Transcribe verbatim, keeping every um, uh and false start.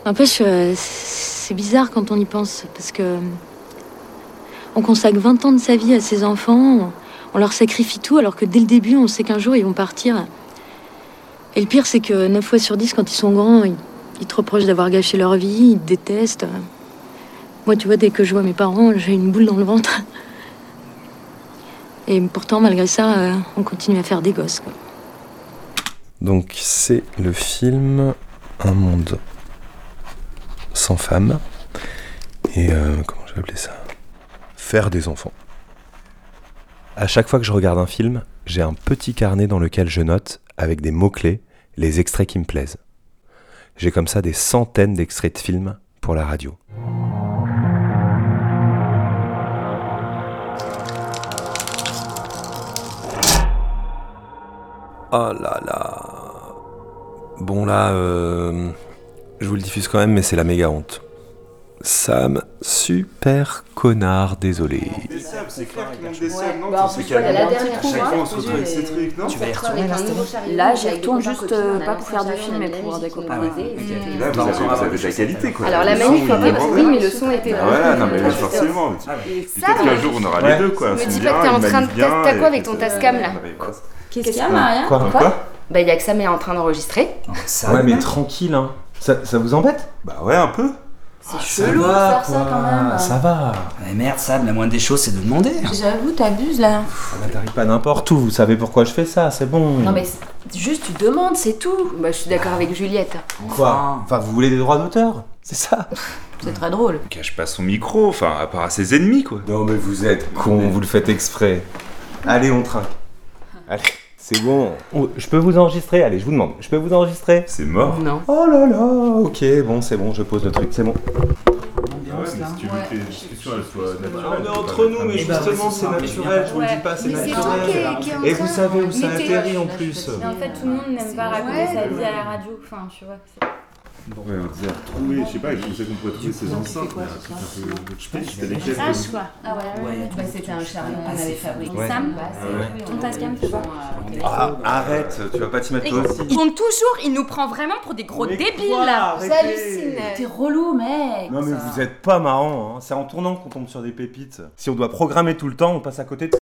N'empêche, euh, c'est bizarre quand on y pense, parce que on consacre vingt ans de sa vie à ses enfants, on, on leur sacrifie tout, alors que dès le début, on sait qu'un jour, ils vont partir. Et le pire, c'est que neuf fois sur dix, quand ils sont grands, ils, ils te reprochent d'avoir gâché leur vie, ils te détestent. Moi, tu vois, dès que je vois mes parents, j'ai une boule dans le ventre. Et pourtant, malgré ça, euh, on continue à faire des gosses, quoi. Donc, c'est le film Un monde sans femme. Et euh, comment j'ai appelé ça ? Faire des enfants. À chaque fois que je regarde un film, j'ai un petit carnet dans lequel je note, avec des mots-clés, les extraits qui me plaisent. J'ai comme ça des centaines d'extraits de films pour la radio. Oh là là. Bon là, euh, je vous le diffuse quand même, mais c'est la méga honte. Sam, super connard, désolé. Des sables, c'est clair qu'il manque des sables, non? Bah, en plus, voilà, la dernière Chaque fois, on se retrouve avec ces trucs, non? Tu vas y retourner là, Là, j'y retourne juste euh, pas pour faire du film, mais pour voir des copains. Là, vous avez, vous avez de la qualité, quoi. Alors, la manif était oui, mais le son était Ah voilà, non, mais forcément. Peut-être qu'un jour, on aura les deux, quoi. Me dis pas que t'es en train de... T'as quoi avec ton Tascam, là? Qu'est-ce qu'il y a, Maria? Quoi? Quoi? Bah, il y a que Sam est en train d'enregistrer. Ouais, mais tranquille, hein. Ça, ça vous embête? Bah ouais, un peu. C'est chelou de faire ça quand même. Ça va. Mais merde, Sam, la moindre des choses, c'est de demander. J'avoue, t'abuses là. Ah, t'arrives pas n'importe où, vous savez pourquoi je fais ça, c'est bon. Non mais juste tu demandes, c'est tout. Bah, je suis d'accord avec Juliette. Quoi? Enfin, vous voulez des droits d'auteur? C'est ça? C'est très drôle. Il cache pas son micro, enfin, à part à ses ennemis, quoi. Non mais vous êtes con, vous le faites exprès. Allez, on trinque. Allez, c'est bon. Oh, je peux vous enregistrer? Allez, je vous demande. Je peux vous enregistrer? C'est mort. Non. Oh là là, ok, bon, c'est bon, je pose le truc, c'est bon. Ouais, mais si tu veux que les discussions elles soient naturelles. On est entre nous, mais justement, c'est naturel, je vous le dis pas, c'est naturel. Et vous savez où ça atterrit en plus. Mais en fait, tout le monde n'aime pas raconter sa vie à la radio. Enfin, tu vois. Ouais, on disait retrouver, je sais pas, je sais qu'on pourrait trouver ces enceintes. Je sais pas, c'était lesquelles. H quoi. Ah ouais, Ouais. Bah, c'était un chariot qu'on avait fabriqué. Ouais. Sam, Ouais. ton Tascam, tu vois. Ah, arrête, tu vas pas t'y mettre toi aussi. Il compte toujours, il nous prend vraiment pour des gros Mais débiles quoi, là. arrêtez. J'hallucine. T'es relou, mec. Non mais vous êtes pas marrant, hein. C'est en tournant qu'on tombe sur des pépites. Si on doit programmer tout le temps, on passe à côté de...